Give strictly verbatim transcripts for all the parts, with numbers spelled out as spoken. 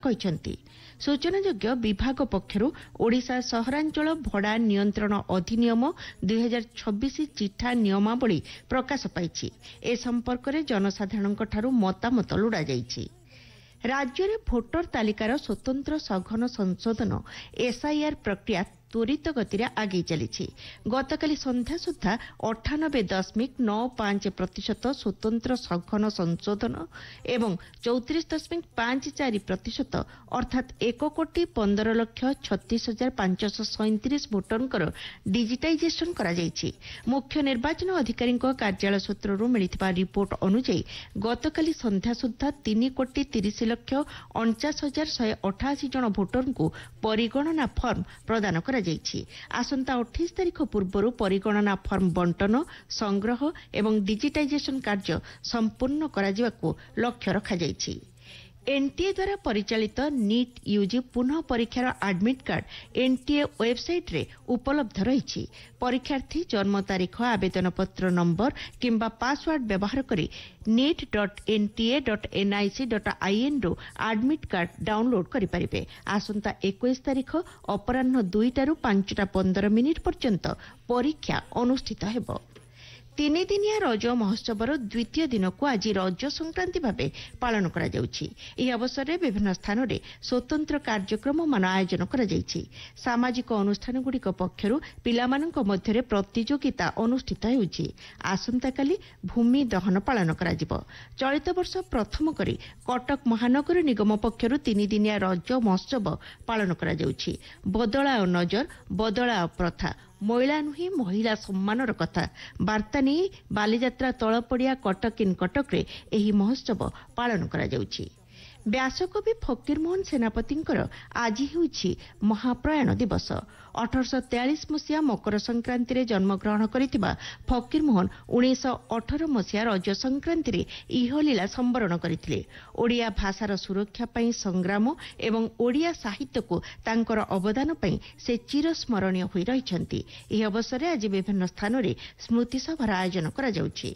କହିଛନ୍ତି। सूचनायोग्य विभाग पक्षर ओडिशा सहरांचल भड़ा नियंत्रण अधिनियम दुई हजार छब्बीस चिठा नियमावली प्रकाश पाई। ए संपर्क में जनसाधारण मतामत लोड़ा जाइछि। राज्य में भोटर तालिकार स्वतंत्र सघन संशोधन एसआईआर प्रक्रिया त्वरित गति आगे चली। गतकाली संध्या सुधा अठानबे दशमिक नौ पांच प्रतिशत स्वतंत्र सघन संशोधन एवं चौतीस दशमिक पांच चार प्रतिशत अर्थात एक कोटी पंदर लक्ष छत्तीस हजार पांचश सैंतीस भोटरंकर डिजिटाइजेशन करा जायछि। मुख्य निर्वाचन अधिकारी कार्यालय सूत्रରୁ मिलिथिबा रिपोर्ट अनुसार गतकाली संध्या सुधा तीन कोटी तीस लक्ष अणचाश हजार शहे अठाशी जन भोटरंकु परिगणना फर्म प्रदान करा आसंता अठाईस तारीख पूर्व परिगणना फर्म बंटन संग्रह एवं डिजिटाइजेशन कार्य संपूर्ण करा जिवाकु लक्ष्य रखा जायछि। एनटीए द्वारा परिचालित नीट यूजी पुनः परीक्षार एडमिट कार्ड एनटीए वेबसाइट रे उपलब्ध रही। परीक्षार्थी जन्म तारीख आवेदन पत्र नंबर किंबा पासवर्ड व्यवहार करी NEET dot NTA dot NIC dot IN row admit card download करि परिबे। आसंता इक्कीस तारीख अपराह्न दुईटारू पांचटा पंदर मिनिट पर्यंत परीक्षा अनुष्ठित हेबो। तीन दिनिया रज महोत्सवर द्वितीय दिन को आज रज संक्रांति भाव पालन करा जाउछि। एही अवसर में विभिन्न स्थान में स्वतंत्र कार्यक्रम मान आयोजन करा जाइछि। सामाजिक अनुष्ठान गुड़िक पक्षरु पिलामानंक मध्यरे प्रतियोगिता अनुष्ठित हेउछि। आसंता काली भूमि दहन पालन करा जिवो। चलित वर्ष प्रथम करी कटक महानगर निगम पक्षरु तीन दिनिया रज महोत्सव पालन करा जाउछि। बदलाओ नजर बदलाओ प्रथा महिला नुहे महिला सम्मानर कथा वार्ता नहीं बालीजात्रा तलपड़िया कटक इन कटक रे एही महोत्सव पालन करा जाउछि। व्यासकवि फकीरमोहन सेनापतिंकर आज हेउछि महाप्रयाण दिवस। अठारश तेयालीस मसीहा मकर संक्रांति रे जन्मग्रहण करिथिबा फकीरमोहन उन्नीस अठारह मसीहा रज संक्रांति रे इहलीला संवरण करथिले। ओडिया भाषार सुरक्षा पई संग्राम एवं ओडिया साहित्य को तांकर अवदान पई से चिरस्मरणीय होई रहिछंती। एही अवसर आज विभिन्न स्थान रे स्मृति सभार आयोजन करा जाउछि।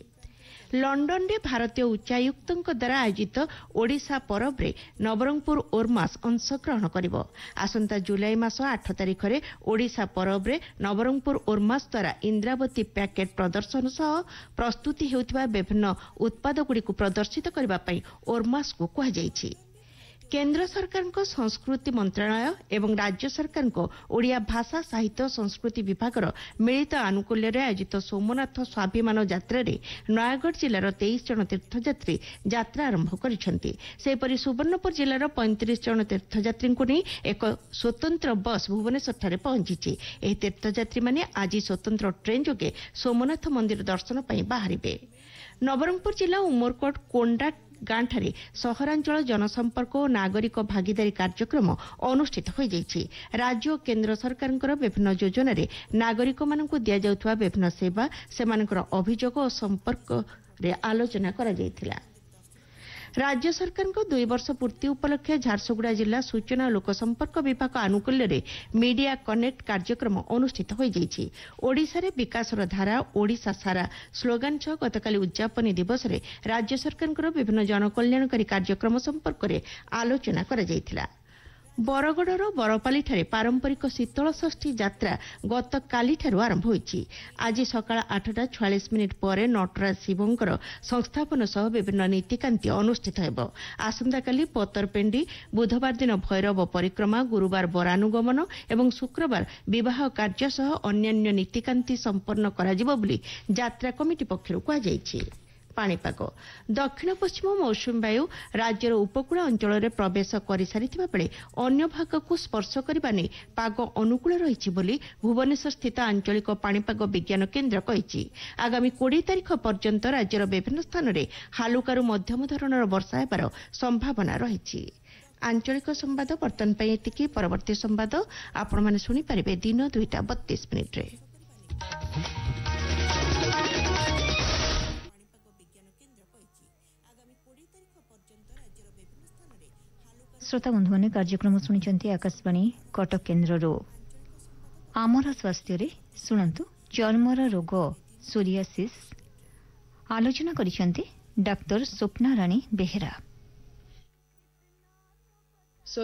लंडन रे भारतीय उच्चायुक्तों द्वारा आयोजित ओडिशा परब रे नवरंगपुर ओरमास अंशग्रहण करिवो। आसंता जुलाई मास आठ तारिख रे ओडिशा परब रे नवरंगपुर ओरमास द्वारा इंद्रावती पैकेट प्रदर्शन सह प्रस्तुति हेउथिबा विभिन्न उत्पाद गुड़िक प्रदर्शित करबा पई ओरमास को कहा जायछि। केंद्र सरकार को संस्कृति मंत्रालय एवं राज्य सरकार को ओडिया भाषा साहित्य संस्कृति विभाग मिलित आनुकूल्य आयोजित सोमनाथ स्वाभिमान यात्रा रे नयागढ़ जिलार तेईस जन तीर्थयात्री यात्रा आरंभ करिसेंती। सेपरि सुवर्णपुर जिलार पैंतीस जन तीर्थयात्री को नहीं एक स्वतंत्र बस भुवनेश्वर ठारे पहुंची। एही तीर्थयात्री माने आज स्वतंत्र ट्रेन जोगे सोमनाथ मंदिर दर्शन पई बाहरिबे। नवरंगपुर जिला उमरकोट कोंडा गांठारे सहरांचल जनसंपर्क और नागरिक भागीदारी कार्यक्रम अनुष्ठित हो जाइछि। राज्य और केंद्र सरकार विभिन्न योजना रे नागरिक मानकु दिया जाउथवा विभिन्न सेवा सेमानकर अभियोग और संपर्क रे आलोचना करा जाइथिला। राज्य सरकार को दुई वर्ष पूर्ति उपलक्षे झारसुगुड़ा जिला सूचना और लोकसंपर्क विभाग आनुकूल्य रे मीडिया कनेक्ट कार्यक्रम अनुष्ठित हो जाइछि। ओडिशा रे विकासर धारा ओडिशा सारा स्लोगान छह गतकाली उद्यापनी दिवस रे राज्य सरकार विभिन्न जनकल्याणकारी कार्यक्रम संपर्क रे आलोचना करा जाइथिला। बरगड़र बरपाली पारंपरिक शीतल षष्ठी यात्रा गत काली आरंभ होइछि। आज सकाळ आठटा छयालीस मिनिट पर नटराज शिवंकर संस्थापन सह विभिन्न नीतिकांति अनुष्ठित हेबो। आसंताकाली पतरपेंडी, बुधवार दिन भैरव परिक्रमा, गुरुवार बरानुगमन एवं शुक्रवार विवाह कार्य सह अन्यान्य नीतिकांति संपन्न कराजिबो बोली यात्रा कमिटी पक्षरु कहा जाइछि। पाणीपाग दक्षिण पश्चिम मौसुमी वायु राज्यर उपकूल अंचल में प्रवेश कर सारी बेले अन्य भाग को स्पर्श करने नहीं पाग अनुकूल रही बोली भुवनेश्वर स्थित आंचलिक पाणीपाग विज्ञान केन्द्र कही। आगामी बीस तारीख पर्यंत राज्यर विभिन्न स्थान में हालुकारू मध्यम धरणर वर्षा हेबार संभावना रही। आंचलिक संवाद बर्तन पर एतिकी। परवर्ती संवाद आपण माने सुनी पारिबे दिन दुईटा बत्तीस मिनिट रे। श्रोता बंधु मैंने कार्यक्रम शुणी आकाशवाणी कटक केन्द्र आमर स्वास्थ्य रे शुणु चर्मर रोग सोरियासिस आलोचना करिसेंती डाक्टर स्वप्ना राणी बेहेरा।